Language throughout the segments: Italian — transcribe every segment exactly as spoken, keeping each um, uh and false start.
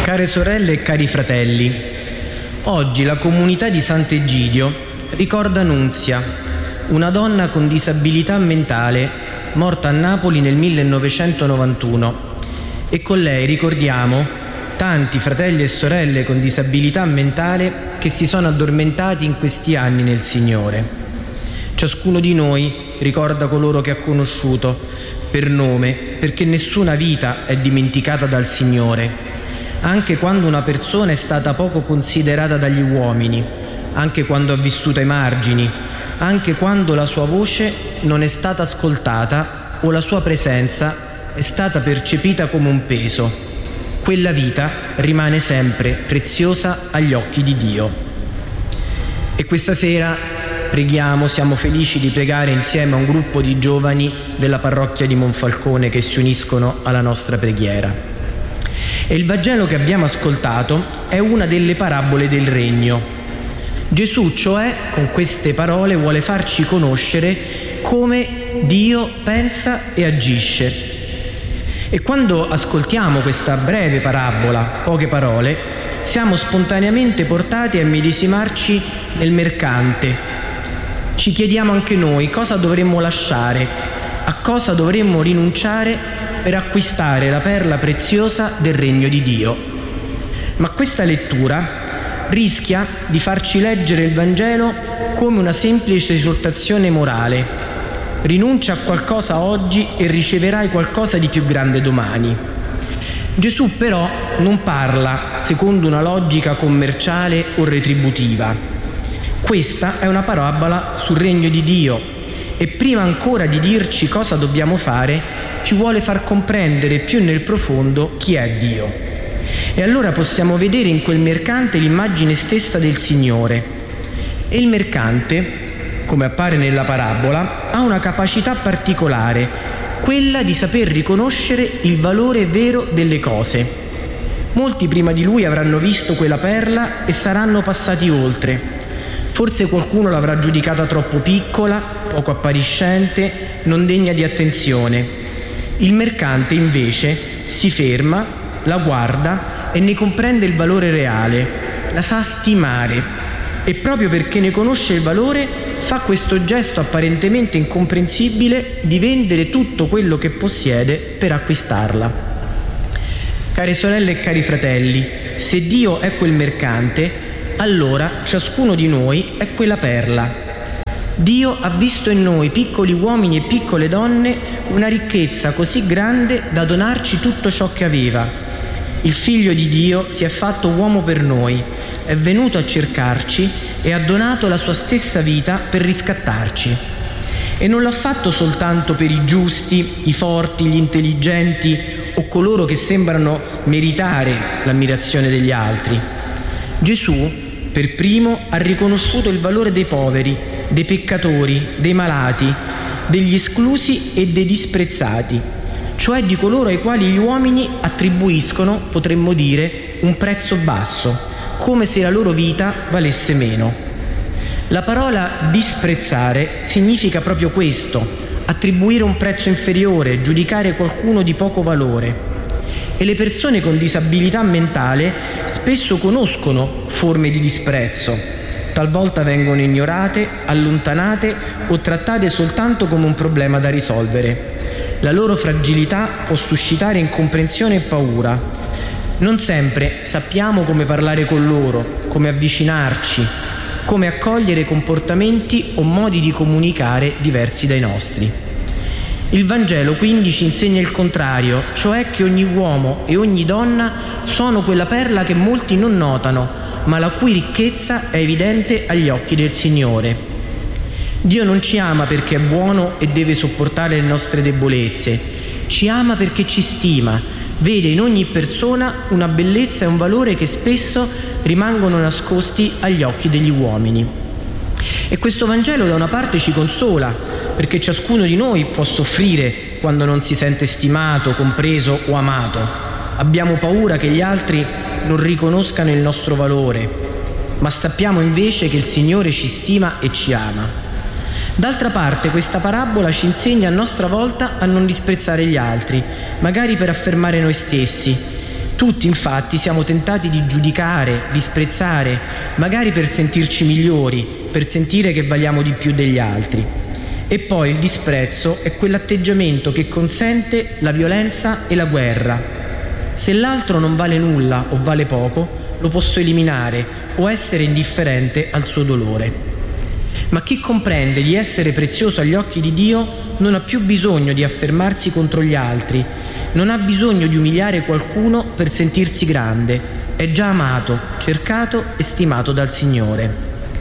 Care sorelle e cari fratelli, oggi la comunità di Sant'Egidio ricorda Nunzia, una donna con disabilità mentale morta a Napoli nel millenovecentonovantuno, e con lei ricordiamo tanti fratelli e sorelle con disabilità mentale che si sono addormentati in questi anni nel Signore. Ciascuno di noi ricorda coloro che ha conosciuto per nome, perché nessuna vita è dimenticata dal Signore, anche quando una persona è stata poco considerata dagli uomini, anche quando ha vissuto ai margini, anche quando la sua voce non è stata ascoltata o la sua presenza è stata percepita come un peso. Quella vita rimane sempre preziosa agli occhi di Dio. E questa sera preghiamo, siamo felici di pregare insieme a un gruppo di giovani della parrocchia di Monfalcone che si uniscono alla nostra preghiera. E il Vangelo che abbiamo ascoltato è una delle parabole del Regno. Gesù, cioè, con queste parole vuole farci conoscere come Dio pensa e agisce. E quando ascoltiamo questa breve parabola, poche parole, siamo spontaneamente portati a medesimarci nel mercante. Ci chiediamo anche noi cosa dovremmo lasciare, a cosa dovremmo rinunciare per acquistare la perla preziosa del Regno di Dio. Ma questa lettura rischia di farci leggere il Vangelo come una semplice esortazione morale. Rinuncia a qualcosa oggi e riceverai qualcosa di più grande domani. Gesù però non parla secondo una logica commerciale o retributiva. Questa è una parabola sul Regno di Dio e prima ancora di dirci cosa dobbiamo fare, ci vuole far comprendere più nel profondo chi è Dio. E allora possiamo vedere in quel mercante l'immagine stessa del Signore. E il mercante, come appare nella parabola, ha una capacità particolare, quella di saper riconoscere il valore vero delle cose. Molti prima di lui avranno visto quella perla e saranno passati oltre. Forse qualcuno l'avrà giudicata troppo piccola, poco appariscente, non degna di attenzione. Il mercante invece si ferma, la guarda e ne comprende il valore reale, la sa stimare e proprio perché ne conosce il valore fa questo gesto apparentemente incomprensibile di vendere tutto quello che possiede per acquistarla. Care sorelle e cari fratelli, se Dio è quel mercante, allora ciascuno di noi è quella perla. Dio ha visto in noi, piccoli uomini e piccole donne, una ricchezza così grande da donarci tutto ciò che aveva. Il Figlio di Dio si è fatto uomo per noi, è venuto a cercarci e ha donato la sua stessa vita per riscattarci. E non l'ha fatto soltanto per i giusti, i forti, gli intelligenti o coloro che sembrano meritare l'ammirazione degli altri. Gesù, per primo, ha riconosciuto il valore dei poveri, dei peccatori, dei malati, degli esclusi e dei disprezzati, cioè di coloro ai quali gli uomini attribuiscono, potremmo dire, un prezzo basso, come se la loro vita valesse meno. La parola disprezzare significa proprio questo, attribuire un prezzo inferiore, giudicare qualcuno di poco valore. E le persone con disabilità mentale spesso conoscono forme di disprezzo. Talvolta vengono ignorate, allontanate o trattate soltanto come un problema da risolvere. La loro fragilità può suscitare incomprensione e paura. Non sempre sappiamo come parlare con loro, come avvicinarci, come accogliere comportamenti o modi di comunicare diversi dai nostri. Il Vangelo quindi ci insegna il contrario, cioè che ogni uomo e ogni donna sono quella perla che molti non notano, ma la cui ricchezza è evidente agli occhi del Signore. Dio non ci ama perché è buono e deve sopportare le nostre debolezze, ci ama perché ci stima, vede in ogni persona una bellezza e un valore che spesso rimangono nascosti agli occhi degli uomini. E questo Vangelo da una parte ci consola, perché ciascuno di noi può soffrire quando non si sente stimato, compreso o amato. Abbiamo paura che gli altri non riconoscano il nostro valore, ma sappiamo invece che il Signore ci stima e ci ama. D'altra parte questa parabola ci insegna a nostra volta a non disprezzare gli altri, magari per affermare noi stessi. Tutti infatti siamo tentati di giudicare, disprezzare, magari per sentirci migliori, per sentire che valiamo di più degli altri. E poi il disprezzo è quell'atteggiamento che consente la violenza e la guerra. Se l'altro non vale nulla o vale poco, lo posso eliminare o essere indifferente al suo dolore. Ma chi comprende di essere prezioso agli occhi di Dio non ha più bisogno di affermarsi contro gli altri, non ha bisogno di umiliare qualcuno per sentirsi grande, è già amato, cercato e stimato dal Signore.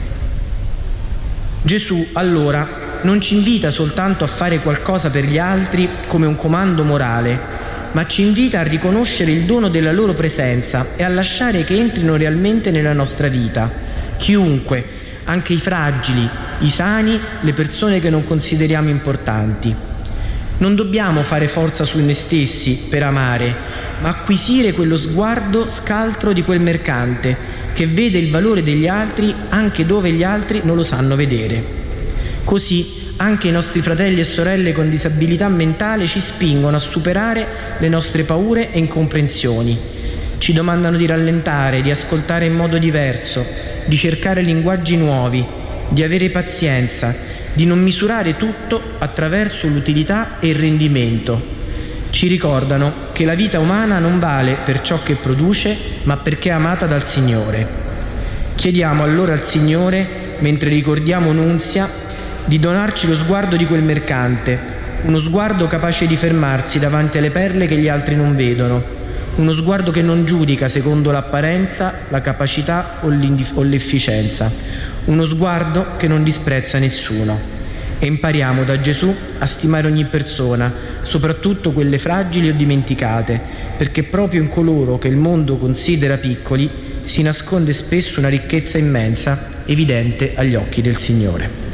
Gesù, allora, non ci invita soltanto a fare qualcosa per gli altri come un comando morale, ma ci invita a riconoscere il dono della loro presenza e a lasciare che entrino realmente nella nostra vita. Chiunque, anche i fragili, i sani, le persone che non consideriamo importanti. Non dobbiamo fare forza su noi stessi per amare, ma acquisire quello sguardo scaltro di quel mercante che vede il valore degli altri anche dove gli altri non lo sanno vedere. Così anche i nostri fratelli e sorelle con disabilità mentale ci spingono a superare le nostre paure e incomprensioni. Ci domandano di rallentare, di ascoltare in modo diverso, di cercare linguaggi nuovi, di avere pazienza, di non misurare tutto attraverso l'utilità e il rendimento. Ci ricordano che la vita umana non vale per ciò che produce, ma perché è amata dal Signore. Chiediamo allora al Signore, mentre ricordiamo Nunzia, di donarci lo sguardo di quel mercante, uno sguardo capace di fermarsi davanti alle perle che gli altri non vedono, uno sguardo che non giudica secondo l'apparenza, la capacità o l'efficienza, uno sguardo che non disprezza nessuno. E impariamo da Gesù a stimare ogni persona, soprattutto quelle fragili o dimenticate, perché proprio in coloro che il mondo considera piccoli si nasconde spesso una ricchezza immensa, evidente agli occhi del Signore.